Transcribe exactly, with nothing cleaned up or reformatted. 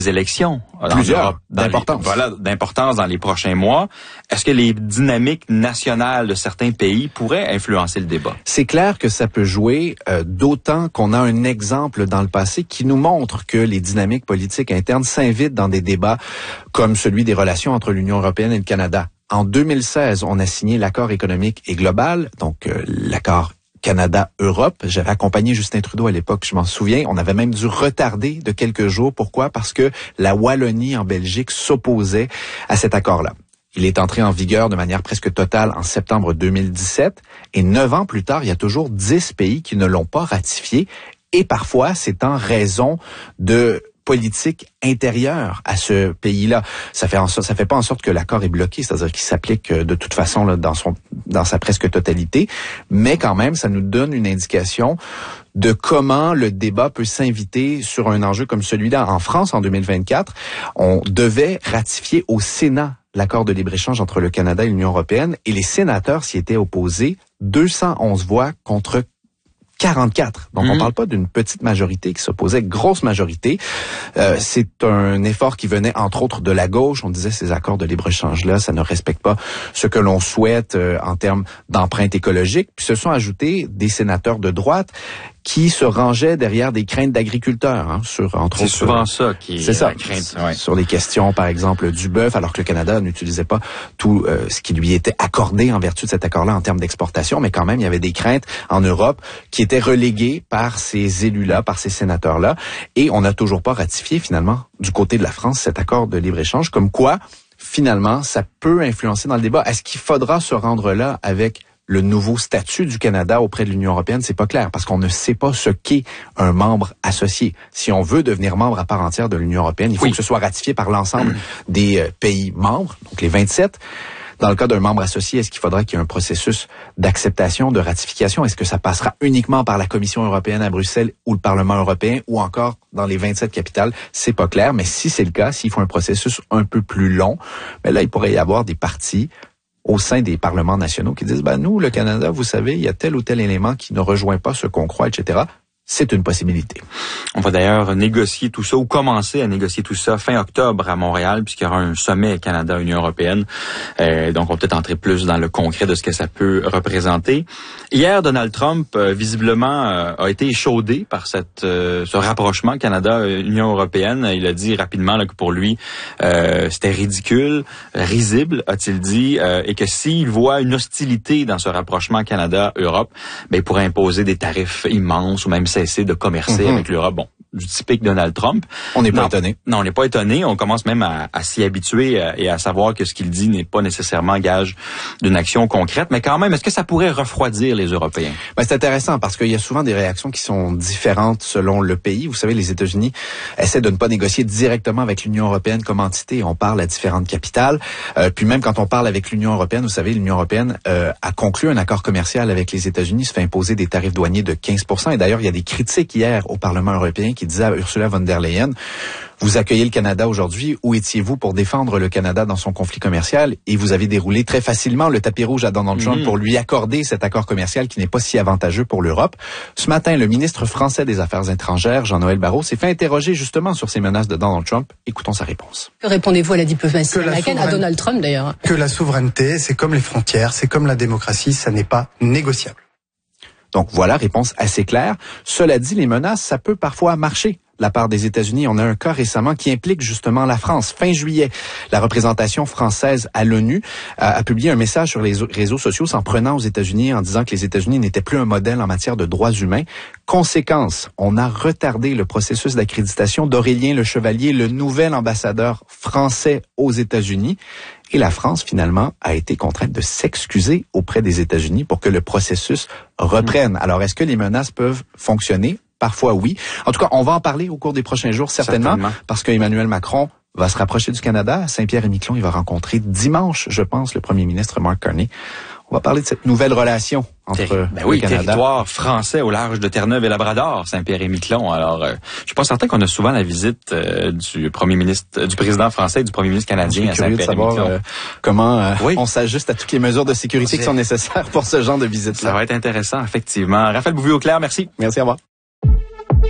élections plusieurs d'importance. Voilà, d'importance dans les prochains mois. Est-ce que les dynamiques nationales de certains pays pourraient influencer le débat? C'est clair que ça peut jouer, euh, d'autant qu'on a un exemple dans le passé qui nous montre que les dynamiques politiques internes s'invitent dans des débats comme celui des relations entre l'Union européenne et le Canada. En deux mille seize, on a signé l'accord économique et global, donc euh, l'accord Canada-Europe. J'avais accompagné Justin Trudeau à l'époque, je m'en souviens. On avait même dû retarder de quelques jours. Pourquoi? Parce que la Wallonie en Belgique s'opposait à cet accord-là. Il est entré en vigueur de manière presque totale en septembre deux mille dix-sept. Et neuf ans plus tard, il y a toujours dix pays qui ne l'ont pas ratifié. Et parfois, c'est en raison de politique intérieure à ce pays-là. Ça fait en sorte, ça fait pas en sorte que l'accord est bloqué, c'est-à-dire qu'il s'applique de toute façon là, dans son dans sa presque totalité, mais quand même ça nous donne une indication de comment le débat peut s'inviter sur un enjeu comme celui-là. En France, en deux mille vingt-quatre, on devait ratifier au Sénat l'accord de libre-échange entre le Canada et l'Union européenne, et les sénateurs s'y étaient opposés, deux cent onze voix contre quarante-quatre. Donc, mmh. on parle pas d'une petite majorité qui s'opposait, grosse majorité. Euh, c'est un effort qui venait, entre autres, de la gauche. On disait ces accords de libre-échange-là, ça ne respecte pas ce que l'on souhaite euh, en termes d'empreinte écologique. Puis se sont ajoutés des sénateurs de droite qui se rangeaient derrière des craintes d'agriculteurs, hein, sur entre c'est autres. C'est souvent ça qui est, c'est ça, la crainte, ouais. Sur les questions, par exemple, du bœuf, alors que le Canada n'utilisait pas tout euh, ce qui lui était accordé en vertu de cet accord-là en termes d'exportation, mais quand même, il y avait des craintes en Europe qui étaient reléguées par ces élus-là, par ces sénateurs-là, et on n'a toujours pas ratifié, finalement, du côté de la France, cet accord de libre-échange, comme quoi, finalement, ça peut influencer dans le débat. Est-ce qu'il faudra se rendre là avec le nouveau statut du Canada auprès de l'Union européenne? C'est pas clair, parce qu'on ne sait pas ce qu'est un membre associé. Si on veut devenir membre à part entière de l'Union européenne, il faut oui. que ce soit ratifié par l'ensemble des euh, pays membres, donc les vingt-sept. Dans le cas d'un membre associé, est-ce qu'il faudra qu'il y ait un processus d'acceptation, de ratification? Est-ce que ça passera uniquement par la Commission européenne à Bruxelles ou le Parlement européen, ou encore dans les vingt-sept capitales? C'est pas clair, mais si c'est le cas, s'il faut un processus un peu plus long, ben là, il pourrait y avoir des partis au sein des parlements nationaux qui disent, ben nous, le Canada, vous savez, il y a tel ou tel élément qui ne rejoint pas ce qu'on croit, et cetera. C'est une possibilité. On va d'ailleurs négocier tout ça, ou commencer à négocier tout ça fin octobre à Montréal, puisqu'il y aura un sommet Canada-Union européenne. Euh, donc, on va peut-être entrer plus dans le concret de ce que ça peut représenter. Hier, Donald Trump, euh, visiblement, euh, a été échaudé par cette, euh, ce rapprochement Canada-Union européenne. Il a dit rapidement là, que pour lui, euh, c'était ridicule, risible, a-t-il dit, euh, et que s'il voit une hostilité dans ce rapprochement Canada-Europe, ben, il pourrait imposer des tarifs immenses ou même cesser de commercer mm-hmm. avec l'Europe. Bon, du typique Donald Trump. On n'est pas non, étonné. Non, on n'est pas étonné. On commence même à, à s'y habituer et à savoir que ce qu'il dit n'est pas nécessairement gage d'une action concrète. Mais quand même, est-ce que ça pourrait refroidir les Européens? Ben, c'est intéressant parce qu'il y a souvent des réactions qui sont différentes selon le pays. Vous savez, les États-Unis essaient de ne pas négocier directement avec l'Union européenne comme entité. On parle à différentes capitales. Euh, puis même quand on parle avec l'Union européenne, vous savez, l'Union européenne euh, a conclu un accord commercial avec les États-Unis, se fait imposer des tarifs douaniers de quinze pour cent. Et d'ailleurs, il y a des critiques hier au Parlement européen qui disaient à Ursula von der Leyen, vous accueillez le Canada aujourd'hui, où étiez-vous pour défendre le Canada dans son conflit commercial? Et vous avez déroulé très facilement le tapis rouge à Donald Trump mmh. pour lui accorder cet accord commercial qui n'est pas si avantageux pour l'Europe. Ce matin, le ministre français des Affaires étrangères, Jean-Noël Barrot, s'est fait interroger justement sur ces menaces de Donald Trump. Écoutons sa réponse. Que répondez-vous à la diplomatie américaine, à Donald Trump d'ailleurs? Que la souveraineté, c'est comme les frontières, c'est comme la démocratie, ça n'est pas négociable. Donc voilà, réponse assez claire. Cela dit, les menaces, ça peut parfois marcher. La part des États-Unis, on a un cas récemment qui implique justement la France. Fin juillet, la représentation française à l'ONU a, a publié un message sur les réseaux sociaux s'en prenant aux États-Unis en disant que les États-Unis n'étaient plus un modèle en matière de droits humains. Conséquence, on a retardé le processus d'accréditation d'Aurélien Le Chevalier, le nouvel ambassadeur français aux États-Unis. Et la France, finalement, a été contrainte de s'excuser auprès des États-Unis pour que le processus reprenne. Alors, est-ce que les menaces peuvent fonctionner? Parfois, oui. En tout cas, on va en parler au cours des prochains jours, certainement, certainement. parce qu'Emmanuel Macron va se rapprocher du Canada. À Saint-Pierre-et-Miquelon, il va rencontrer dimanche, je pense, le premier ministre Mark Carney. On va parler de cette nouvelle relation entre Terri- ben le oui, Canada. territoire français au large de Terre-Neuve et Labrador, Saint-Pierre-et-Miquelon. Alors, euh, je suis pas certain qu'on a souvent la visite euh, du premier ministre, du président français et du premier ministre canadien à Saint-Pierre-et-Miquelon. Je suis curieux de savoir euh, comment euh, oui. on s'ajuste à toutes les mesures de sécurité qui sont nécessaires pour ce genre de visite-là. Ça va être intéressant, effectivement. Raphaël Bouvier-Auclair, merci. Merci, au revoir.